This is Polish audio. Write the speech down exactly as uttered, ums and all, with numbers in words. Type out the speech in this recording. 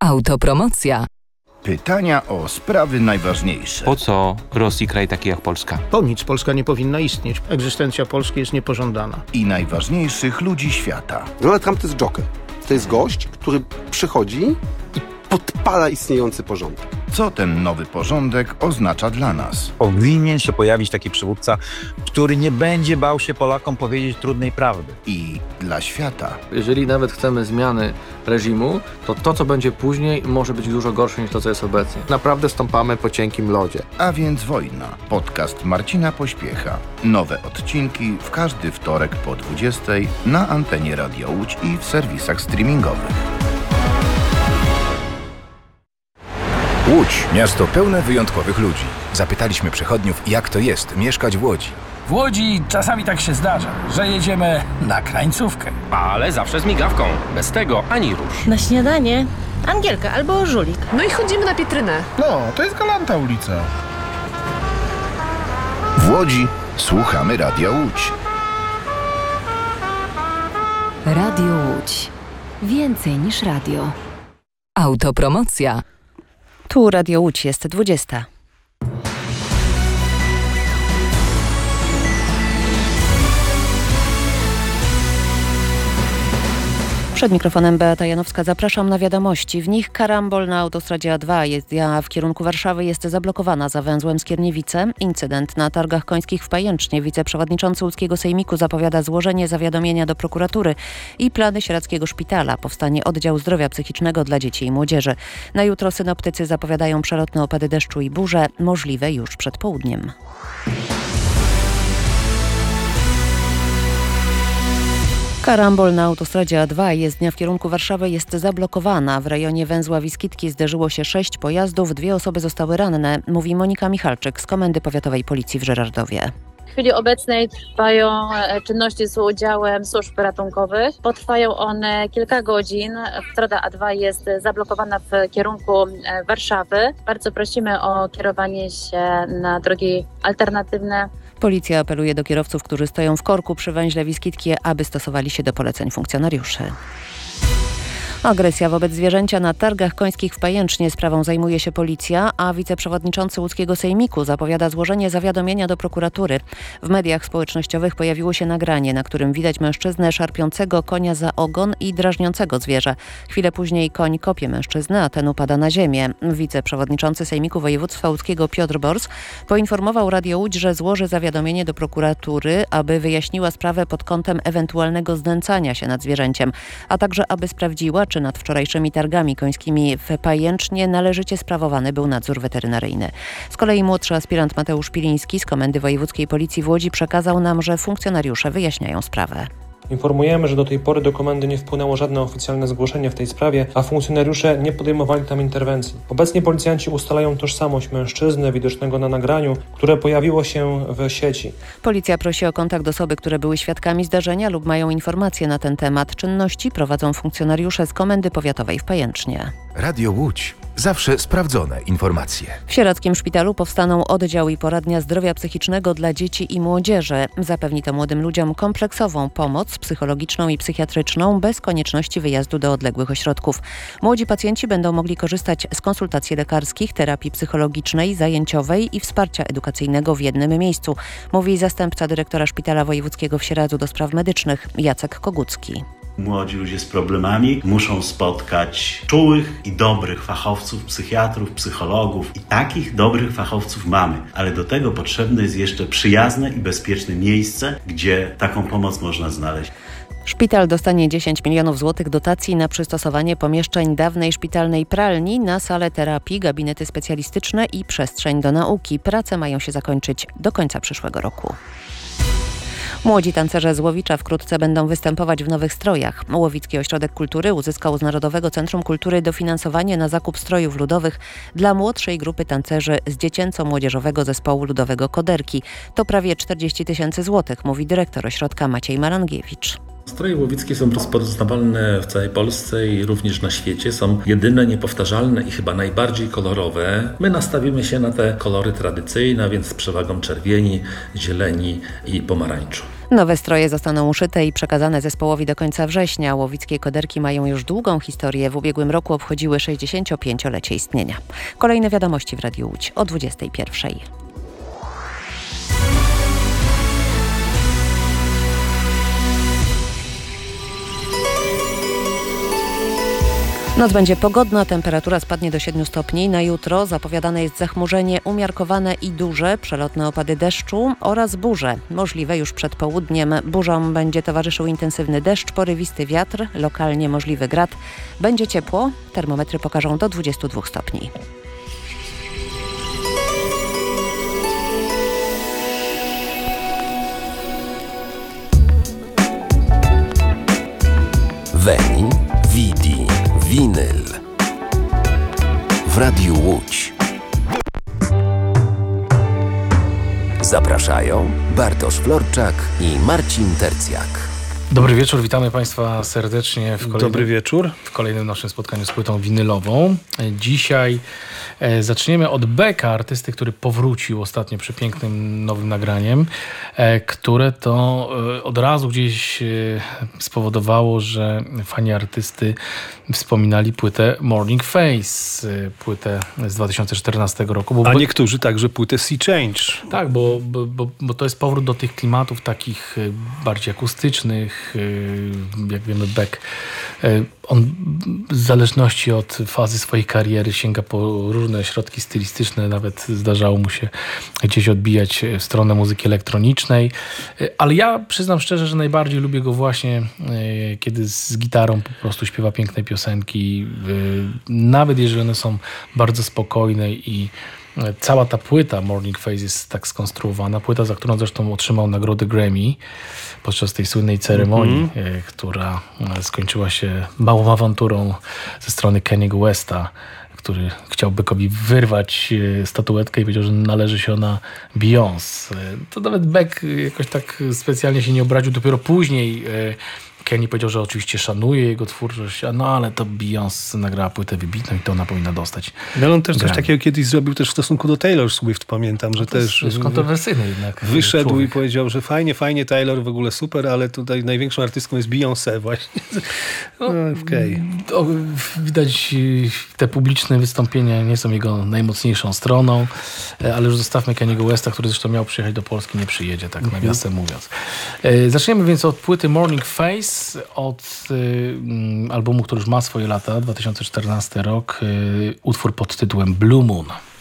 Autopromocja. Pytania o sprawy najważniejsze. Po co Rosji kraj taki jak Polska? Po nic Polska nie powinna istnieć. Egzystencja Polski jest niepożądana. I najważniejszych ludzi świata. Donald Trump to jest joker. To jest gość, który przychodzi i podpala istniejący porządek. Co ten nowy porządek oznacza dla nas? Powinien się pojawić taki przywódca, który nie będzie bał się Polakom powiedzieć trudnej prawdy. I dla świata. Jeżeli nawet chcemy zmiany reżimu, to to, co będzie później, może być dużo gorsze niż to, co jest obecnie. Naprawdę stąpamy po cienkim lodzie. A więc wojna. Podcast Marcina Pośpiecha. Nowe odcinki w każdy wtorek po dwudziestej na antenie Radio Łódź i w serwisach streamingowych. Łódź. Miasto pełne wyjątkowych ludzi. Zapytaliśmy przechodniów, jak to jest mieszkać w Łodzi. W Łodzi czasami tak się zdarza, że jedziemy na krańcówkę. Ale zawsze z migawką. Bez tego ani rusz. Na śniadanie Angielka albo żulik. No i chodzimy na Pietrynę. No, to jest Galanta ulica. W Łodzi słuchamy Radia Łódź. Radio Łódź. Więcej niż radio. Autopromocja. Tu Radio Łódź, jest dwudziesta. Przed mikrofonem Beata Janowska, zapraszam na wiadomości. W nich karambol na autostradzie A dwa jezdnia w kierunku Warszawy jest zablokowana za węzłem Skierniewice. Incydent na targach końskich w Pajęcznie. Wiceprzewodniczący łódzkiego sejmiku zapowiada złożenie zawiadomienia do prokuratury i plany sieradzkiego szpitala. Powstanie oddział zdrowia psychicznego dla dzieci i młodzieży. Na jutro synoptycy zapowiadają przelotne opady deszczu i burze, możliwe już przed południem. Karambol na autostradzie A dwa jezdnia w kierunku Warszawy jest zablokowana. W rejonie węzła Wiskitki zderzyło się sześć pojazdów, dwie osoby zostały ranne, mówi Monika Michalczyk z Komendy Powiatowej Policji w Żerardowie. W chwili obecnej trwają czynności z udziałem służb ratunkowych. Potrwają one kilka godzin. Autostrada A dwa jest zablokowana w kierunku Warszawy. Bardzo prosimy o kierowanie się na drogi alternatywne. Policja apeluje do kierowców, którzy stoją w korku przy węźle Wiskitki, aby stosowali się do poleceń funkcjonariuszy. Agresja wobec zwierzęcia na targach końskich w Pajęcznie. Sprawą zajmuje się policja, a wiceprzewodniczący łódzkiego sejmiku zapowiada złożenie zawiadomienia do prokuratury. W mediach społecznościowych pojawiło się nagranie, na którym widać mężczyznę szarpiącego konia za ogon i drażniącego zwierzę. Chwilę później koń kopie mężczyznę, a ten upada na ziemię. Wiceprzewodniczący Sejmiku Województwa Łódzkiego Piotr Bors poinformował Radio Łódź, że złoży zawiadomienie do prokuratury, aby wyjaśniła sprawę pod kątem ewentualnego znęcania się nad zwierzęciem, a także aby sprawdziła, czy nad wczorajszymi targami końskimi w Pajęcznie należycie sprawowany był nadzór weterynaryjny. Z kolei młodszy aspirant Mateusz Piliński z Komendy Wojewódzkiej Policji w Łodzi przekazał nam, że funkcjonariusze wyjaśniają sprawę. Informujemy, że do tej pory do komendy nie wpłynęło żadne oficjalne zgłoszenie w tej sprawie, a funkcjonariusze nie podejmowali tam interwencji. Obecnie policjanci ustalają tożsamość mężczyzny widocznego na nagraniu, które pojawiło się w sieci. Policja prosi o kontakt osoby, które były świadkami zdarzenia lub mają informacje na ten temat. Czynności prowadzą funkcjonariusze z Komendy Powiatowej w Pajęcznie. Radio Łódź. Zawsze sprawdzone informacje. W sieradzkim szpitalu powstaną oddział i poradnia zdrowia psychicznego dla dzieci i młodzieży. Zapewni to młodym ludziom kompleksową pomoc psychologiczną i psychiatryczną bez konieczności wyjazdu do odległych ośrodków. Młodzi pacjenci będą mogli korzystać z konsultacji lekarskich, terapii psychologicznej, zajęciowej i wsparcia edukacyjnego w jednym miejscu, mówi zastępca dyrektora Szpitala Wojewódzkiego w Sieradzu do Spraw Medycznych Jacek Kogucki. Młodzi ludzie z problemami muszą spotkać czułych i dobrych fachowców, psychiatrów, psychologów. I takich dobrych fachowców mamy, ale do tego potrzebne jest jeszcze przyjazne i bezpieczne miejsce, gdzie taką pomoc można znaleźć. Szpital dostanie dziesięć milionów złotych dotacji na przystosowanie pomieszczeń dawnej szpitalnej pralni na salę terapii, gabinety specjalistyczne i przestrzeń do nauki. Prace mają się zakończyć do końca przyszłego roku. Młodzi tancerze z Łowicza wkrótce będą występować w nowych strojach. Łowicki Ośrodek Kultury uzyskał z Narodowego Centrum Kultury dofinansowanie na zakup strojów ludowych dla młodszej grupy tancerzy z dziecięco-młodzieżowego zespołu ludowego Koderki. To prawie czterdzieści tysięcy złotych, mówi dyrektor ośrodka Maciej Marangiewicz. Stroje łowickie są rozpoznawalne w całej Polsce i również na świecie. Są jedyne, niepowtarzalne i chyba najbardziej kolorowe. My nastawimy się na te kolory tradycyjne, więc z przewagą czerwieni, zieleni i pomarańczu. Nowe stroje zostaną uszyte i przekazane zespołowi do końca września. Łowickie koderki mają już długą historię. W ubiegłym roku obchodziły sześćdziesięciopięciolecie istnienia. Kolejne wiadomości w Radiu Łódź o dwudziestej pierwszej. Noc będzie pogodna, temperatura spadnie do siedmiu stopni. Na jutro zapowiadane jest zachmurzenie umiarkowane i duże, przelotne opady deszczu oraz burze. Możliwe już przed południem. Burzom będzie towarzyszył intensywny deszcz, porywisty wiatr, lokalnie możliwy grad. Będzie ciepło, termometry pokażą do dwudziestu dwóch stopni. Veni, Vidi, Winyl w Radiu Łódź. Zapraszają Bartosz Florczak i Marcin Tercjak. Dobry wieczór, witamy Państwa serdecznie w kolejnym, Dobry wieczór. w kolejnym naszym spotkaniu z płytą winylową. Dzisiaj e, zaczniemy od Becka, artysty, który powrócił ostatnio przepięknym nowym nagraniem, e, które to e, od razu gdzieś e, spowodowało, że fani artysty wspominali płytę Morning Face, e, płytę z dwa tysiące czternastego roku. Bo A niektórzy także płytę Sea Change. Tak, bo, bo, bo, bo to jest powrót do tych klimatów takich bardziej akustycznych. Jak wiemy, Beck, on w zależności od fazy swojej kariery sięga po różne środki stylistyczne, nawet zdarzało mu się gdzieś odbijać w stronę muzyki elektronicznej, ale ja przyznam szczerze, że najbardziej lubię go właśnie, kiedy z gitarą po prostu śpiewa piękne piosenki, nawet jeżeli one są bardzo spokojne i cała ta płyta Morning Face jest tak skonstruowana. Płyta, za którą zresztą otrzymał nagrodę Grammy podczas tej słynnej ceremonii, mm-hmm. która skończyła się małą awanturą ze strony Kany'ego Westa, który chciał Beckowi wyrwać statuetkę i powiedział, że należy się ona Beyoncé. To nawet Beck jakoś tak specjalnie się nie obraził. Dopiero później Kenny powiedział, że oczywiście szanuje jego twórczość, no ale to Beyoncé nagrała płytę wybitną i to ona powinna dostać. No on też Grammy. Coś takiego kiedyś zrobił też w stosunku do Taylor Swift, pamiętam, że no to też... To jest kontrowersyjny jednak wyszedł człowiek. I powiedział, że fajnie, fajnie, Taylor w ogóle super, ale tutaj największą artystką jest Beyoncé właśnie. No, okay. to, widać, te publiczne wystąpienia nie są jego najmocniejszą stroną, ale już zostawmy Kany'ego Westa, który zresztą miał przyjechać do Polski, nie przyjedzie, tak nawiasem mm-hmm. mówiąc. Zaczniemy więc od płyty Morning Face, od y, albumu, który już ma swoje lata, dwa tysiące czternasty rok, y, utwór pod tytułem Blue Moon.